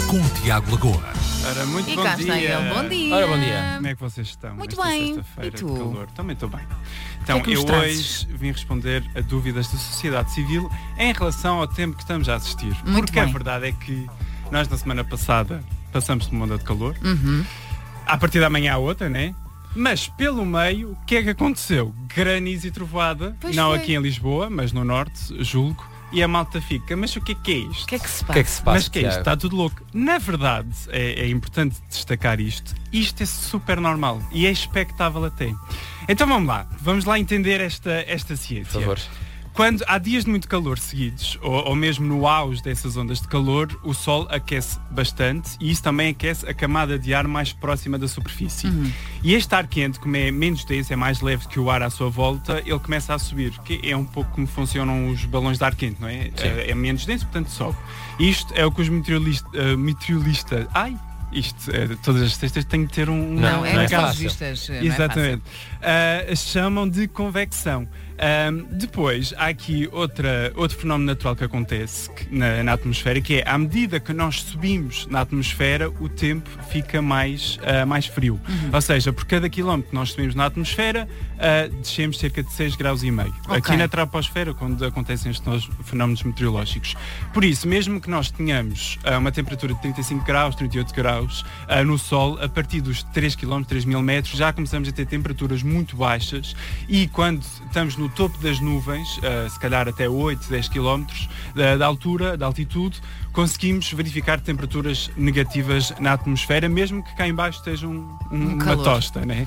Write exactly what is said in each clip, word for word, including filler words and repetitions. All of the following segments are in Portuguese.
com Tiago Lagoa. Ora, muito E bom cá dia. está ele, bom dia. Ora, bom dia. Como é que vocês estão? Muito nesta bem. sexta-feira E tu? de calor? Também estou bem. Então, que é que nos eu trazes? hoje vim responder a dúvidas da sociedade civil em relação ao tempo que estamos a assistir. Muito Porque a bem. verdade é que nós, na semana passada, passamos de uma onda de calor. Uhum. A partir da manhã há outra, né? Mas pelo meio, o que é que aconteceu? Granizo e trovoada, Pois não foi. aqui em Lisboa, mas no norte, julgo, e a malta fica. Mas o que é que é isto? O que é que se O passa? que é que se passa, Mas que é isto? Tiago? Está tudo louco. Na verdade, é, é importante destacar isto. Isto é super normal e é expectável até. Então vamos lá. Vamos lá entender esta, esta ciência. Por favor. Quando há dias de muito calor seguidos, ou, ou mesmo no auge dessas ondas de calor, o sol aquece bastante e isso também aquece a camada de ar mais próxima da superfície. Uhum. E este ar quente, como é menos denso, é mais leve que o ar à sua volta, ele começa a subir, que é um pouco como funcionam os balões de ar quente, não é? É, é menos denso, portanto sobe. Isto é o que os meteorolistas... Uh, meteorolistas ai! Isto, é, todas as sextas tem que ter um... Não, é não é aquelas fácil. vistas. não é Exatamente. Uh, chamam de convecção. Um, depois, há aqui outra, outro fenómeno natural que acontece que- na, na atmosfera, que é, à medida que nós subimos na atmosfera, o tempo fica mais, uh, mais frio. Uhum. Ou seja, por cada quilómetro que nós subimos na atmosfera, uh, descemos cerca de seis graus e meio. Ok. Aqui na troposfera, quando acontecem estes fenómenos meteorológicos. Por isso, mesmo que nós tenhamos uh, uma temperatura de trinta e cinco graus, trinta e oito graus uh, no Sol, a partir dos três quilómetros, três mil metros, já começamos a ter temperaturas muito baixas e quando estamos no topo das nuvens, uh, se calhar até oito, dez quilómetros da, da altura, da altitude, conseguimos verificar temperaturas negativas na atmosfera, mesmo que cá em baixo esteja um, um- Um uma calor. tosta, né?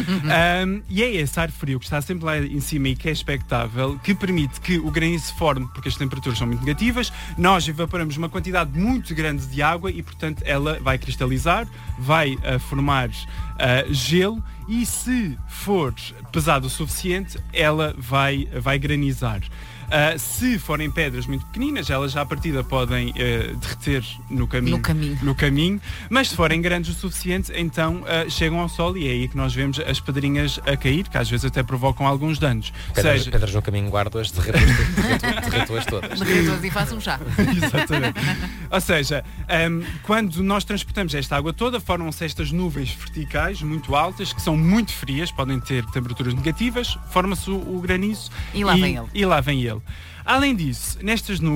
Um, e é esse ar frio que está sempre lá em cima e que é expectável, que permite que o granizo se forme, porque as temperaturas são muito negativas, nós evaporamos uma quantidade muito grande de água e, portanto, ela vai cristalizar, vai uh, formar uh, gelo e, se for pesado o suficiente, ela vai, vai granizar. Uh, se forem pedras muito pequeninas, elas já à partida podem uh, derreter no caminho, No caminho. no caminho, mas se forem grandes o suficiente, então uh, chegam ao sol e é aí que nós vemos as pedrinhas a cair, que às vezes até provocam alguns danos. Pedras, Seja, pedras no caminho, guardo-as, derreto-as derreto-as todas. Derreto-as e faço um chá. Exatamente. Ou seja, um, quando nós transportamos esta água toda, formam-se estas nuvens verticais muito altas, que são muito frias, podem ter temperaturas negativas, forma-se o, o granizo E lá vem ele. E lá vem ele. Além disso, nestas nuvens